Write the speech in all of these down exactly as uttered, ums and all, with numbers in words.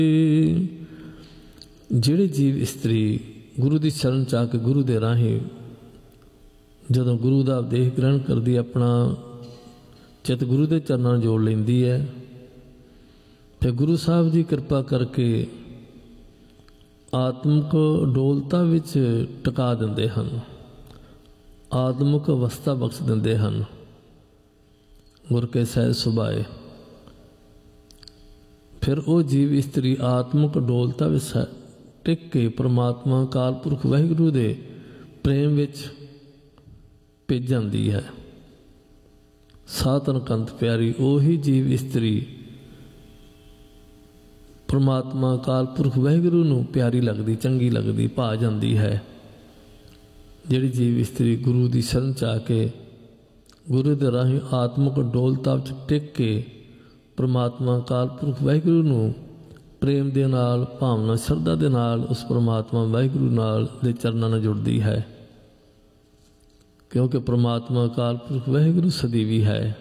ਜਿਹੜੇ ਜੀਵ ਇਸਤਰੀ ਗੁਰੂ ਦੀ ਸ਼ਰਨ ਚ ਆ ਕੇ ਗੁਰੂ ਦੇ ਰਾਹੀਂ ਜਦੋਂ ਗੁਰੂ ਦਾ ਉਪਦੇਸ਼ ਗ੍ਰਹਿਣ ਕਰਦੀ, ਆਪਣਾ ਚਿੱਤ ਗੁਰੂ ਦੇ ਚਰਨਾਂ ਨਾਲ ਜੋੜ ਲੈਂਦੀ ਹੈ, ਫਿਰ ਗੁਰੂ ਸਾਹਿਬ ਦੀ ਕਿਰਪਾ ਕਰਕੇ ਆਤਮਿਕ ਡੋਲਤਾ ਵਿੱਚ ਟਿਕਾ ਦਿੰਦੇ ਹਨ, ਆਤਮਿਕ ਅਵਸਥਾ ਬਖਸ਼ ਦਿੰਦੇ ਹਨ। ਗੁਰ ਕੇ ਸਹਿਜ ਸੁਭਾਏ। ਫਿਰ ਉਹ ਜੀਵ ਇਸਤਰੀ ਆਤਮਿਕ ਡੋਲਤਾ ਵਿੱਚ ਟਿਕ ਕੇ ਪਰਮਾਤਮਾ ਅਕਾਲ ਪੁਰਖ ਵਾਹਿਗੁਰੂ ਦੇ ਪ੍ਰੇਮ ਵਿੱਚ ਭਿੱਜ ਜਾਂਦੀ ਹੈ। ਸਾਧਨ ਕੰਤ ਪਿਆਰੀ, ਉਹੀ ਜੀਵ ਇਸਤਰੀ ਪਰਮਾਤਮਾ ਅਕਾਲ ਪੁਰਖ ਵਾਹਿਗੁਰੂ ਨੂੰ ਪਿਆਰੀ ਲੱਗਦੀ, ਚੰਗੀ ਲੱਗਦੀ, ਭਾ ਜਾਂਦੀ ਹੈ। ਜਿਹੜੀ ਜੀਵ ਇਸਤਰੀ ਗੁਰੂ ਦੀ ਸ਼ਰਨ ਚ ਆ ਕੇ ਗੁਰੂ ਦੇ ਰਾਹੀਂ ਆਤਮਿਕ ਡੋਲਤਾ ਵਿੱਚ ਟਿਕ ਕੇ ਪਰਮਾਤਮਾ ਅਕਾਲ ਪੁਰਖ ਵਾਹਿਗੁਰੂ ਨੂੰ ਪ੍ਰੇਮ ਦੇ ਨਾਲ, ਭਾਵਨਾ, ਸ਼ਰਧਾ ਦੇ ਨਾਲ ਉਸ ਪਰਮਾਤਮਾ ਵਾਹਿਗੁਰੂ ਨਾਲ ਦੇ ਚਰਨਾਂ ਨਾਲ ਜੁੜਦੀ ਹੈ, ਕਿਉਂਕਿ ਪਰਮਾਤਮਾ ਅਕਾਲ ਪੁਰਖ ਵਾਹਿਗੁਰੂ ਸਦੀਵੀ ਹੈ।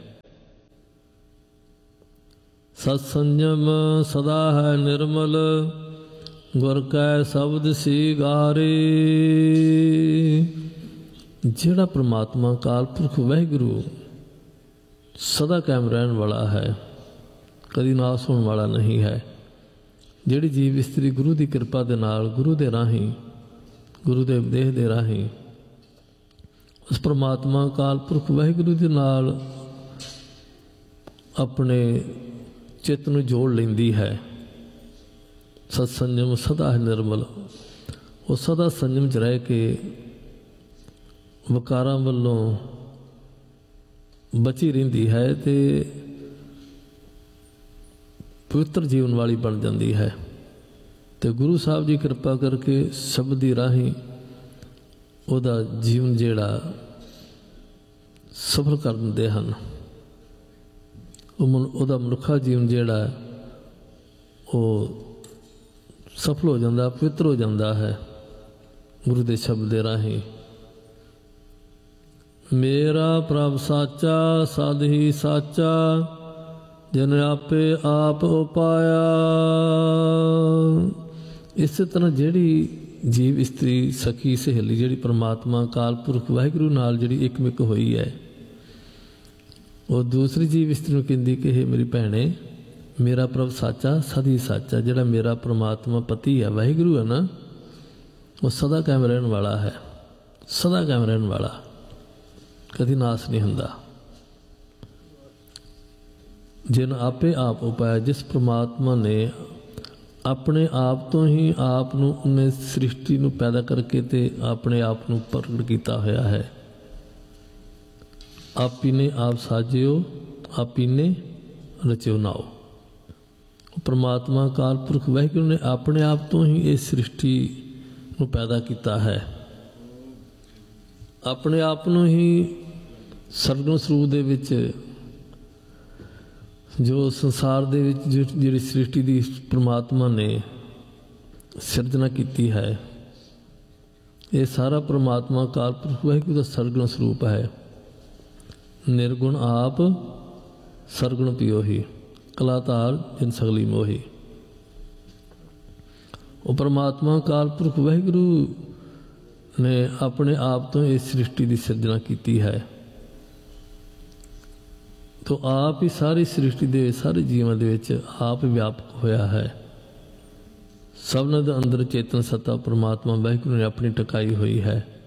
ਸਤ ਸੰਜਮ ਸਦਾ ਹੈ ਨਿਰਮਲ, ਗੁਰ ਕੈ ਸ਼ਬਦ ਸੀਗਾਰੇ। ਜਿਹੜਾ ਪਰਮਾਤਮਾ ਅਕਾਲ ਪੁਰਖ ਵਾਹਿਗੁਰੂ ਸਦਾ ਕਾਇਮ ਰਹਿਣ ਵਾਲਾ ਹੈ, ਕਦੀ ਨਾਸ ਹੋਣ ਵਾਲਾ ਨਹੀਂ ਹੈ। ਜਿਹੜੀ ਜੀਵ ਇਸਤਰੀ ਗੁਰੂ ਦੀ ਕਿਰਪਾ ਦੇ ਨਾਲ, ਗੁਰੂ ਦੇ ਰਾਹੀਂ, ਗੁਰੂ ਦੇ ਉਪਦੇਸ਼ ਦੇ ਰਾਹੀਂ ਉਸ ਪਰਮਾਤਮਾ ਅਕਾਲ ਪੁਰਖ ਵਾਹਿਗੁਰੂ ਦੇ ਨਾਲ ਆਪਣੇ ਚਿੱਤ ਨੂੰ ਜੋੜ ਲੈਂਦੀ ਹੈ, ਸਤ ਸੰਜਮ ਸਦਾ ਹੈ ਨਿਰਮਲ, ਉਹ ਸਦਾ ਸੰਜਮ 'ਚ ਰਹਿ ਕੇ ਵਿਕਾਰਾਂ ਵੱਲੋਂ ਬਚੀ ਰਹਿੰਦੀ ਹੈ ਅਤੇ ਪਵਿੱਤਰ ਜੀਵਨ ਵਾਲੀ ਬਣ ਜਾਂਦੀ ਹੈ। ਅਤੇ ਗੁਰੂ ਸਾਹਿਬ ਜੀ ਕਿਰਪਾ ਕਰਕੇ ਸ਼ਬਦ ਦੀ ਰਾਹੀਂ ਉਹਦਾ ਜੀਵਨ ਜਿਹੜਾ ਸਫਲ ਕਰ ਦਿੰਦੇ ਹਨ। ਉਹ ਮਨ ਉਹਦਾ ਮਨੁੱਖਾ ਜੀਵਨ ਜਿਹੜਾ ਉਹ ਸਫਲ ਹੋ ਜਾਂਦਾ, ਪਵਿੱਤਰ ਹੋ ਜਾਂਦਾ ਹੈ ਗੁਰੂ ਦੇ ਸ਼ਬਦ ਦੇ ਰਾਹੀਂ। ਮੇਰਾ ਪ੍ਰਭ ਸਾਚਾ ਸਦ ਹੀ ਸਾਚਾ, ਜਿਨ ਆਪੇ ਆਪ ਉਪਾਇਆ। ਇਸੇ ਤਰ੍ਹਾਂ ਜਿਹੜੀ ਜੀਵ ਇਸਤਰੀ ਸਖੀ ਸਹੇਲੀ ਜਿਹੜੀ ਪਰਮਾਤਮਾ ਅਕਾਲ ਪੁਰਖ ਵਾਹਿਗੁਰੂ ਨਾਲ ਜਿਹੜੀ ਇੱਕਮਿਕ ਹੋਈ ਹੈ, ਉਹ ਦੂਸਰੀ ਜੀਵ ਇਸਤਰੀ ਨੂੰ ਕਹਿੰਦੀ ਕਿ ਇਹ ਮੇਰੀ ਭੈਣੇ, ਮੇਰਾ ਪ੍ਰਭ ਸਾਚਾ ਸਦ ਹੀ ਸਾਚਾ, ਜਿਹੜਾ ਮੇਰਾ ਪਰਮਾਤਮਾ ਪਤੀ ਹੈ, ਵਾਹਿਗੁਰੂ ਹੈ ਨਾ, ਉਹ ਸਦਾ ਕਾਇਮ ਰਹਿਣ ਵਾਲਾ ਹੈ, ਸਦਾ ਕਾਇਮ ਰਹਿਣ ਵਾਲਾ, ਕਦੀ ਨਾਸ ਨਹੀਂ ਹੁੰਦਾ। ਜਿਨ ਆਪੇ ਆਪ ਉਪਾਇਆ, ਜਿਸ ਪਰਮਾਤਮਾ ਨੇ ਆਪਣੇ ਆਪ ਤੋਂ ਹੀ ਆਪ ਨੂੰ, ਉਹਨੇ ਸ੍ਰਿਸ਼ਟੀ ਨੂੰ ਪੈਦਾ ਕਰਕੇ ਤੇ ਆਪਣੇ ਆਪ ਨੂੰ ਪ੍ਰਗਟ ਕੀਤਾ ਹੋਇਆ ਹੈ। ਆਪੀ ਨੇ ਆਪ ਸਾਜਿਓ, ਆਪੀ ਨੇ ਰਚਿਓ ਨਾਓ। ਉਹ ਪਰਮਾਤਮਾ ਅਕਾਲ ਪੁਰਖ ਵਾਹਿਗੁਰੂ ਨੇ ਆਪਣੇ ਆਪ ਤੋਂ ਹੀ ਇਸ ਸ੍ਰਿਸ਼ਟੀ ਨੂੰ ਪੈਦਾ ਕੀਤਾ ਹੈ, ਆਪਣੇ ਆਪ ਨੂੰ ਹੀ ਸਰਗੁਣ ਸਰੂਪ ਦੇ ਵਿੱਚ ਜੋ ਸੰਸਾਰ ਦੇ ਵਿੱਚ ਜਿਹੜੀ ਸ੍ਰਿਸ਼ਟੀ ਦੀ ਪਰਮਾਤਮਾ ਨੇ ਸਿਰਜਣਾ ਕੀਤੀ ਹੈ, ਇਹ ਸਾਰਾ ਪਰਮਾਤਮਾ ਅਕਾਲ ਪੁਰਖ ਵਾਹਿਗੁਰੂ ਦਾ ਸਰਗੁਣ ਸਰੂਪ ਹੈ। ਨਿਰਗੁਣ ਆਪ ਸਰਗੁਣ ਪਿਓ ਹੀ, ਕਲਾਧਾਰ ਜਿਨ ਸਗਲੀ ਮੋਹੀ। ਉਹ ਪਰਮਾਤਮਾ ਅਕਾਲ ਪੁਰਖ ਵਾਹਿਗੁਰੂ ਨੇ ਆਪਣੇ ਆਪ ਤੋਂ ਇਸ ਸ੍ਰਿਸ਼ਟੀ ਦੀ ਸਿਰਜਣਾ ਕੀਤੀ ਹੈ। ਤੋ ਆਪ ਹੀ ਸਾਰੀ ਸ੍ਰਿਸ਼ਟੀ ਦੇ ਸਾਰੇ ਜੀਵਾਂ ਦੇ ਵਿੱਚ ਆਪ ਵਿਆਪਕ ਹੋਇਆ ਹੈ। ਸਭਨਾਂ ਦੇ ਅੰਦਰ ਚੇਤਨ ਸੱਤਾ ਪਰਮਾਤਮਾ ਵਾਹਿਗੁਰੂ ਨੇ ਆਪਣੀ ਟਿਕਾਈ ਹੋਈ ਹੈ।